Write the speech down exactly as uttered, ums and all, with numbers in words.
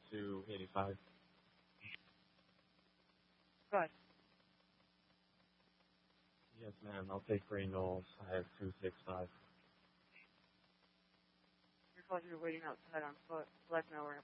two eighty-five. Good. Yes, ma'am. I'll take Green Knolls. I have two six five. Your pleasure waiting outside on foot. Let know we're